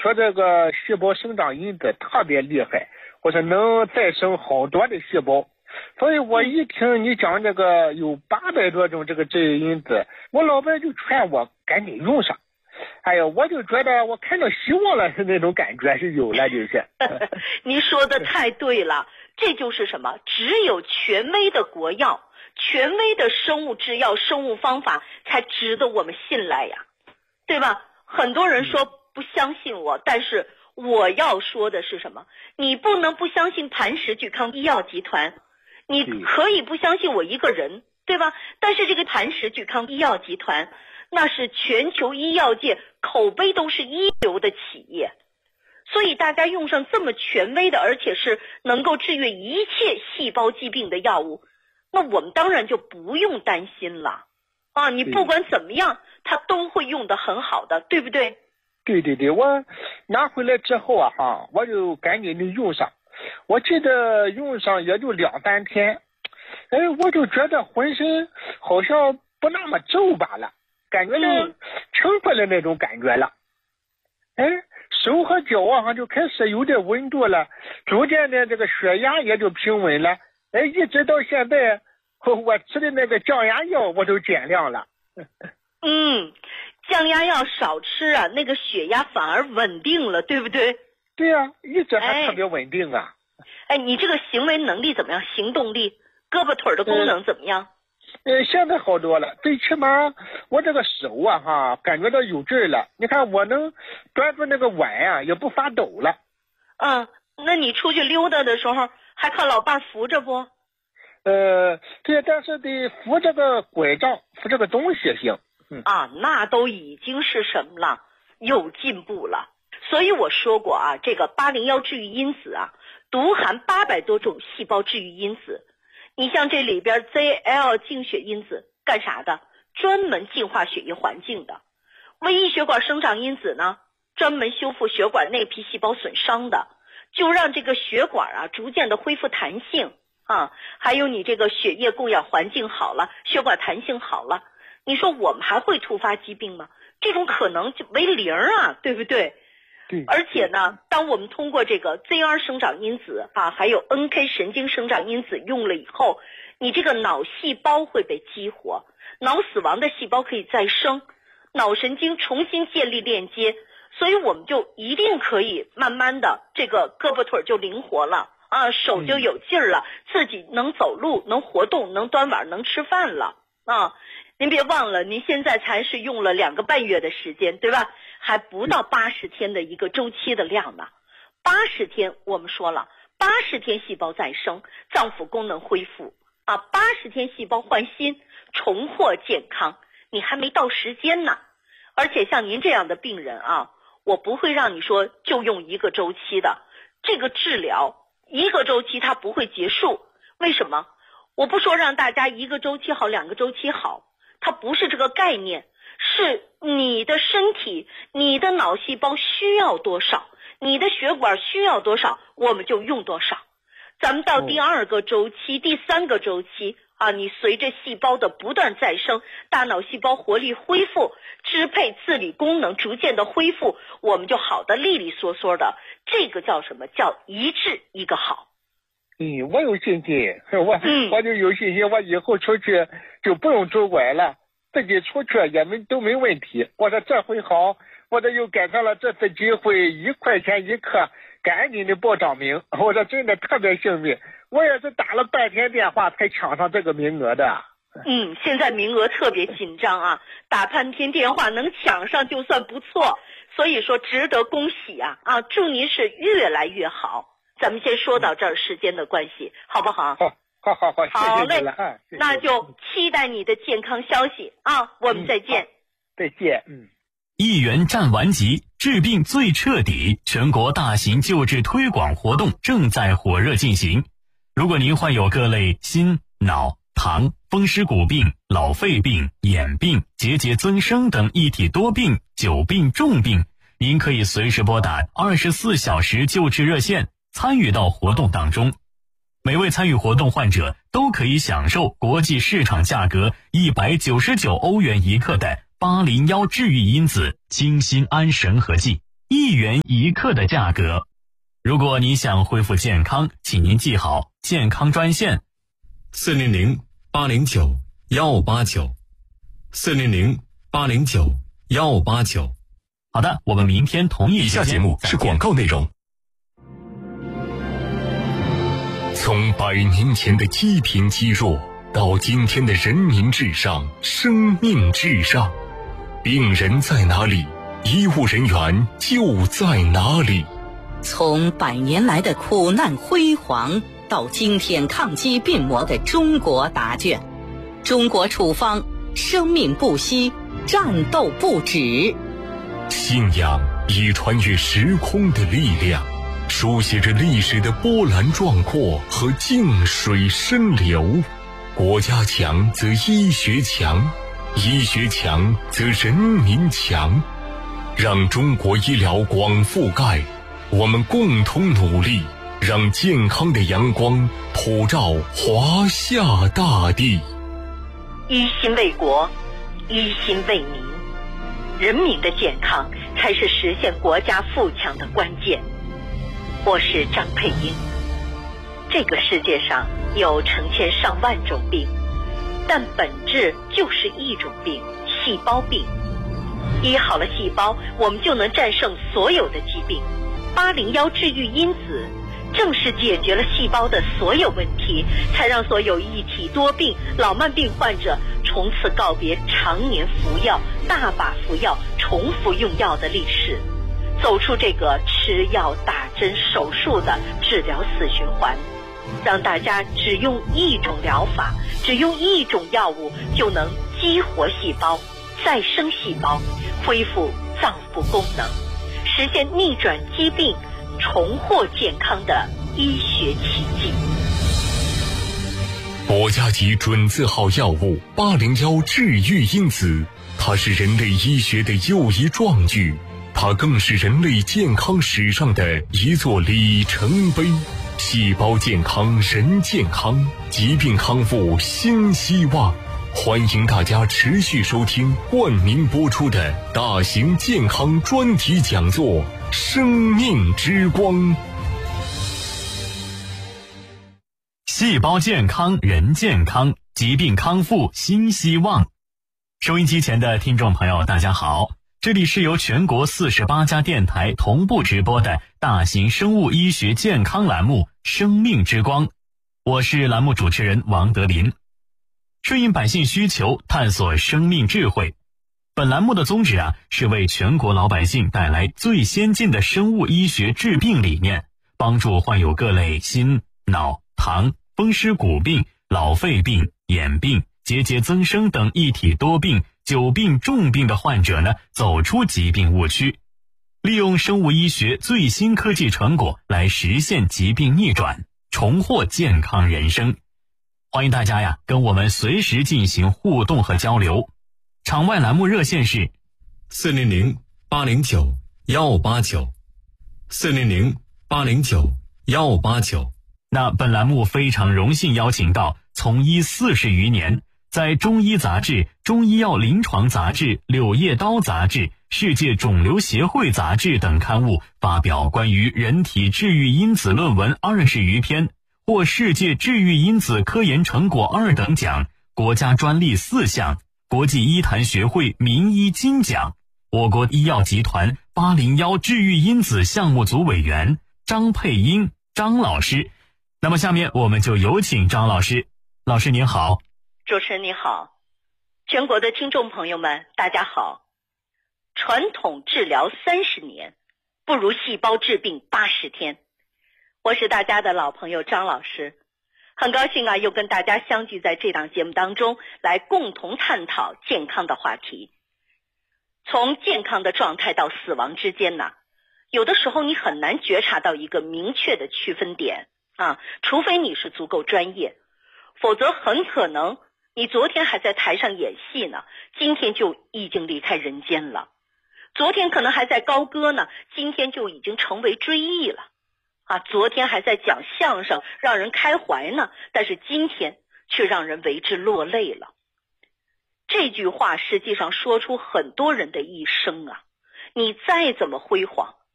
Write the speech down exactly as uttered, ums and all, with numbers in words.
说这个细胞生长因子特别厉害，或者能再生好多的细胞。所以我一听你讲这个有八百多种这个治愈因子，我老板就劝我赶紧用上。哎呀，我就觉得我看到希望了，那种感觉是有了，就是。 您说的太对了，这就是什么？只有权威的国药、权威的生物制药、生物方法，才值得我们信赖呀，对吧？很多人说不相信我，但是我要说的是什么？你不能不相信磐石聚康医药集团，你可以不相信我一个人，对吧？但是这个磐石聚康医药集团，那是全球医药界口碑都是一流的企业，所以大家用上这么权威的，而且是能够治愈一切细胞疾病的药物，那我们当然就不用担心了啊！你不管怎么样，它都会用得很好的，对不对？ 对对对，我拿回来之后啊，哈，我就赶紧的用上。我记得用上也就两三天，哎，我就觉得浑身好像不那么皱巴了。感觉到轻快的那种感觉了，哎，手和脚啊上就开始有点温度了，逐渐的这个血压也就平稳了，哎，一直到现在，我吃的那个降压药我都减量了。 嗯，降压药少吃啊，那个血压反而稳定了，对不对？ 对呀、啊，一直还特别稳定啊。 哎，你这个行为能力怎么样？行动力、胳膊腿的功能怎么样？ 呃，现在好多了，最起码我这个手啊哈，感觉到有劲儿了。你看我能端住那个碗啊，也不发抖了。 嗯，那你出去溜达的时候，还靠老伴扶着不？ 呃，对，但是得扶这个拐杖，扶这个东西行。嗯啊，那都已经是什么了？有进步了。所以我说过啊，这个八零幺治愈因子啊，独含八百多种细胞治愈因子。你像这里边 Z L 净血因子干啥的？专门净化血液环境的。微异血管生长因子呢，专门修复血管内皮细胞损伤的，就让这个血管啊逐渐的恢复弹性啊。还有你这个血液供氧环境好了，血管弹性好了，你说我们还会突发疾病吗？这种可能就为零啊，对不对？ 对。 而且呢，当我们通过这个 Z R 生长因子啊，还有 N K 神经生长因子用了以后，你这个脑细胞会被激活，脑死亡的细胞可以再生，脑神经重新建立链接，所以我们就一定可以慢慢的这个胳膊腿就灵活了啊，手就有劲儿了，自己能走路，能活动，能端碗，能吃饭了啊。您别忘了，您现在才是用了两个半月的时间，对吧？还不到八十天的一个周期的量呢。八十天我们说了，八十天细胞再生，脏腑功能恢复啊，八十天细胞换新，重获健康。你还没到时间呢。而且像您这样的病人啊，我不会让你说就用一个周期的，这个治疗一个周期它不会结束。为什么？我不说让大家一个周期好，两个周期好。它不是这个概念，是你的身体，你的脑细胞需要多少，你的血管需要多少，我们就用多少。咱们到第二个周期、第三个周期啊，你随着细胞的不断再生，大脑细胞活力恢复，支配自理功能逐渐的恢复，我们就好的利利索索的。这个叫什么？叫一治一个好。 嗯，我有信心，我、嗯、我就有信心，我以后出去就不用拄拐了，自己出去也没都没问题。我说这回好，我这又赶上了这次机会，一块钱一克，赶紧的报上名。我说真的特别幸运，我也是打了半天电话才抢上这个名额的。 嗯，现在名额特别紧张啊，打半天电话能抢上就算不错，所以说值得恭喜啊！啊，祝您是越来越好。咱们先说到这儿，时间的关系，好不好？ 好，好，好，好， 好嘞， 谢谢你了啊！谢谢那就期待你的健康消息啊！我们再见， 嗯、再见，嗯。 一元战完级，治病最彻底，全国大型救治推广活动正在火热进行。如果您患有各类心、脑、糖、风湿骨病、老肺病、眼病、结节增生等一体多病、久病重病，您可以随时拨打二十四小时救治热线，参与到活动当中。每位参与活动患者都可以享受国际市场价格一百九十九欧元一克的八零幺治愈因子精心安神和剂。 一元一克的价格。如果你想恢复健康，请您记好健康专线四零零八零九幺八九，四零零八零九幺八九。 好的，我们明天同一时间。 以下节目是广告内容。从百年前的积贫积弱，到今天的人民至上、生命至上，病人在哪里，医务人员就在哪里。 从百年来的苦难辉煌，到今天抗击病魔的中国答卷，中国处方，生命不息，战斗不止。 信仰以穿越时空的力量，书写着历史的波澜壮阔和静水深流。国家强则医学强，医学强则人民强。让中国医疗广覆盖，我们共同努力，让健康的阳光普照华夏大地。 一心为国，一心为民，人民的健康才是实现国家富强的关键。我是张佩英。这个世界上有成千上万种病，但本质就是一种病，细胞病。医好了细胞，我们就能战胜所有的疾病。八零幺治愈因子正是解决了细胞的所有问题，才让所有一体多病、老慢病患者从此告别常年服药、大把服药、重复用药的历史，走出这个吃药、打针、手术的治疗死循环，让大家只用一种疗法，只用一种药物就能激活细胞、再生细胞，恢复脏腑功能，实现逆转疾病、重获健康的医学奇迹。 国家级准字号药物八零幺治愈因子，它是人类医学的又一壮举，它更是人类健康史上的一座里程碑。细胞健康人健康，疾病康复新希望。欢迎大家持续收听冠名播出的大型健康专题讲座《生命之光》。 细胞健康人健康，疾病康复新希望。收音机前的听众朋友大家好，这里是由全国四十八家电台同步直播的大型生物医学健康栏目《生命之光》，我是栏目主持人王德林。顺应百姓需求，探索生命智慧。本栏目的宗旨啊，是为全国老百姓带来最先进的生物医学治病理念，帮助患有各类心、脑、糖、风湿骨病、老肺病、眼病、结节增生等一体多病、久病重病的患者呢，走出疾病误区，利用生物医学最新科技成果来实现疾病逆转，重获健康人生。欢迎大家呀，跟我们随时进行互动和交流。场外栏目热线是四零零八零九幺八九，四零零八零九幺八九。 那本栏目非常荣幸邀请到从医四十余年，在中医杂志、中医药临床杂志、柳叶刀杂志、世界肿瘤协会杂志等刊物发表关于人体治愈因子论文二十余篇，获世界治愈因子科研成果二等奖、国家专利四项、国际医坛学会名医金奖。我国医药集团八零幺治愈因子项目组委员张佩英张老师。那么下面我们就有请张老师。老师您好。 主持人你好，全国的听众朋友们大家好。传统治疗三十年，不如细胞治病八十天。我是大家的老朋友张老师，很高兴啊，又跟大家相聚在这档节目当中，来共同探讨健康的话题。从健康的状态到死亡之间呢，有的时候你很难觉察到一个明确的区分点啊，除非你是足够专业，否则很可能你昨天还在台上演戏呢，今天就已经离开人间了。昨天可能还在高歌呢，今天就已经成为追忆了。啊，昨天还在讲相声让人开怀呢，但是今天却让人为之落泪了。这句话实际上说出很多人的一生啊。 你再怎么辉煌，